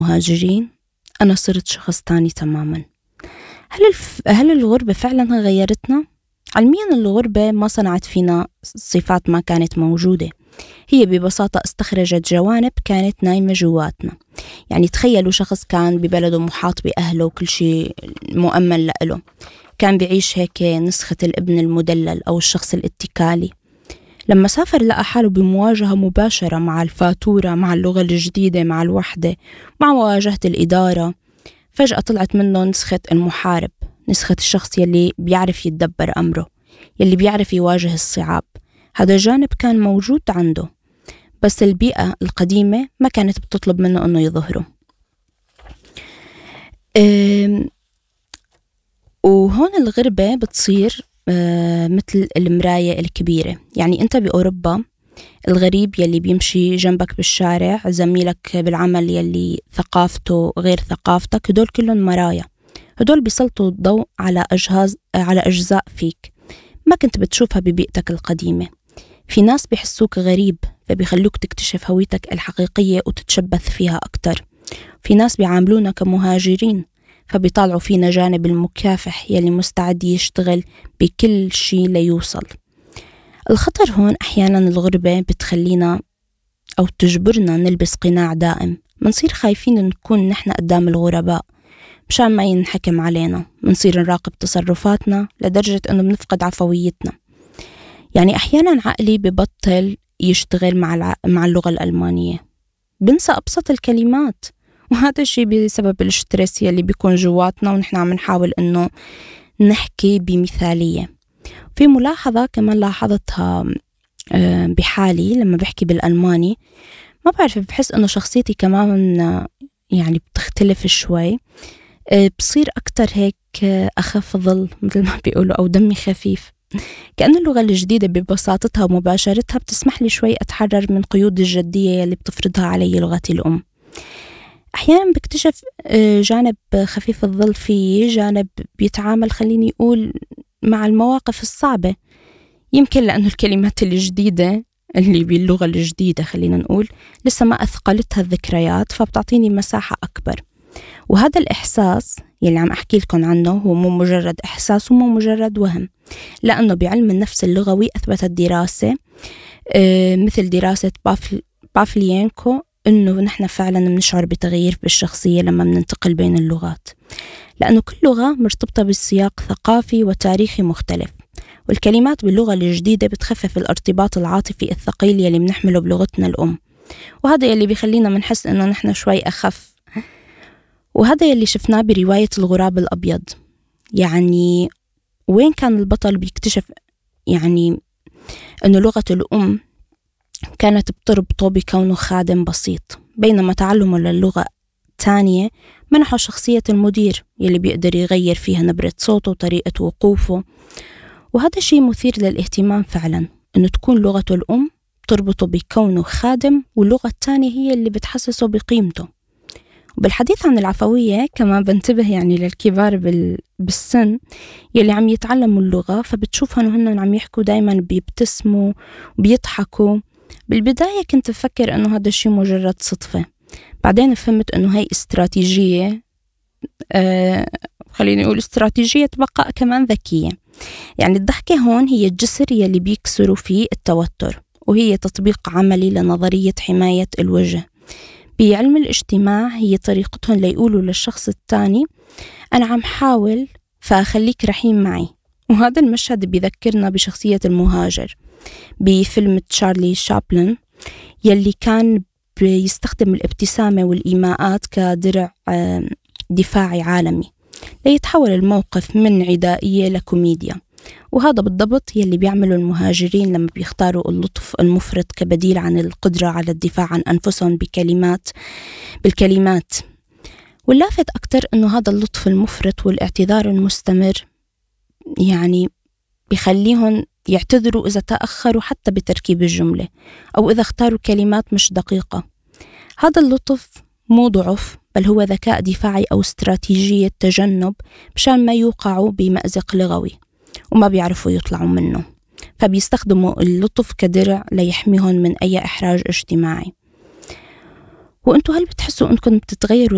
مهاجرين أنا صرت شخص تاني تماما. هل الغربة فعلا غيرتنا؟ علميا الغربة ما صنعت فينا صفات ما كانت موجودة، هي ببساطة استخرجت جوانب كانت نايمة جواتنا. يعني تخيلوا شخص كان ببلده محاط بأهله وكل شيء مؤمن له، كان بيعيش هيك نسخة الابن المدلل أو الشخص الاتكالي. لما سافر لقى حاله بمواجهة مباشرة مع الفاتورة، مع اللغة الجديدة، مع الوحدة، مع مواجهة الإدارة. فجأة طلعت منه نسخة المحارب، نسخة الشخص يلي بيعرف يتدبر أمره، يلي بيعرف يواجه الصعاب. هذا الجانب كان موجود عنده، بس البيئة القديمة ما كانت بتطلب منه أنه يظهره. وهون الغربة بتصير مثل المراية الكبيرة. يعني أنت بأوروبا الغريب يلي بيمشي جنبك بالشارع، زميلك بالعمل يلي ثقافته غير ثقافتك، هدول كلهم مرايا. هدول بيسلطوا الضوء على أجزاء فيك ما كنت بتشوفها ببيئتك القديمة. في ناس بيحسوك غريب فبيخلوك تكتشف هويتك الحقيقية وتتشبث فيها أكتر. في ناس بيعاملونا كمهاجرين فبيطالعوا فينا جانب المكافح يلي مستعد يشتغل بكل شيء ليوصل. الخطر هون أحيانا الغربة بتخلينا أو تجبرنا نلبس قناع دائم، منصير خايفين نكون نحن قدام الغرباء مشان ما ينحكم علينا، منصير نراقب تصرفاتنا لدرجة أنه بنفقد عفويتنا. يعني أحيانا عقلي ببطل يشتغل مع اللغة الألمانية، بنسى أبسط الكلمات، وهذا الشيء بسبب الستريس يلي بيكون جواتنا ونحن عم نحاول أنه نحكي بمثالية. في ملاحظة كمان لاحظتها بحالي لما بحكي بالألماني، ما بعرف بحس أنه شخصيتي كمان يعني بتختلف شوي، بصير أكتر هيك أخف ظل مثل ما بيقولوا، أو دمي خفيف. كأن اللغة الجديدة ببساطتها ومباشرتها بتسمح لي شوي أتحرر من قيود الجدية اللي بتفرضها علي لغتي الأم. أحيانا بكتشف جانب خفيف الظل فيه، جانب بيتعامل خليني أقول مع المواقف الصعبة، يمكن لأنه الكلمات الجديدة اللي باللغة الجديدة خلينا نقول لسه ما أثقلتها الذكريات، فبتعطيني مساحة أكبر. وهذا الإحساس يلي عم أحكي لكم عنه هو مو مجرد إحساس ومو مجرد وهم، لأنه بعلم النفس اللغوي أثبتت دراسة مثل دراسة بافليينكو إنه نحن فعلا بنشعر بتغيير بالشخصية لما بننتقل بين اللغات، لأنه كل لغة مرتبطة بالسياق ثقافي وتاريخي مختلف، والكلمات باللغة الجديدة بتخفف الارتباط العاطفي الثقيل يلي بنحمله بلغتنا الأم، وهذا يلي بيخلينا منحس إنه نحن شوي أخف. وهذا يلي شفناه برواية الغراب الأبيض. يعني وين كان البطل بيكتشف يعني إنه لغة الأم كانت بتربطه بكونه خادم بسيط، بينما تعلمه للغة تانية منحه شخصية المدير يلي بيقدر يغير فيها نبرة صوته وطريقة وقوفه. وهذا شيء مثير للاهتمام فعلا، إنه تكون لغة الأم تربطه بكونه خادم واللغة التانية هي اللي بتحسسه بقيمته. وبالحديث عن العفوية كمان بنتبه يعني للكبار بالسن يلي عم يتعلموا اللغة، فبتشوفهم هن عم يحكوا دايما بيبتسموا وبيضحكوا. بالبداية كنت أفكر أنه هذا الشيء مجرد صدفة، بعدين فهمت أنه هاي استراتيجية خليني أقول استراتيجية بقاء كمان ذكية. يعني الضحكة هون هي الجسر يلي بيكسروا فيه التوتر، وهي تطبيق عملي لنظرية حماية الوجه. بعلم الاجتماع هي طريقتهم ليقولوا للشخص الثاني أنا عم حاول فأخليك رحيم معي. وهذا المشهد بيذكرنا بشخصية المهاجر بفيلم تشارلي شابلن يلي كان بيستخدم الابتسامة والإيماءات كدرع دفاعي عالمي ليتحول الموقف من عدائية لكوميديا. وهذا بالضبط يلي بيعملوا المهاجرين لما بيختاروا اللطف المفرط كبديل عن القدرة على الدفاع عن أنفسهم بالكلمات. واللافت أكتر أنه هذا اللطف المفرط والاعتذار المستمر يعني بيخليهم يعتذروا إذا تأخروا حتى بتركيب الجملة أو إذا اختاروا كلمات مش دقيقة. هذا اللطف مو ضعف، بل هو ذكاء دفاعي أو استراتيجية تجنب مشان ما يوقعوا بمأزق لغوي وما بيعرفوا يطلعوا منه، فبيستخدموا اللطف كدرع ليحميهم من أي إحراج اجتماعي. وأنتوا هل بتحسوا أنكم بتتغيروا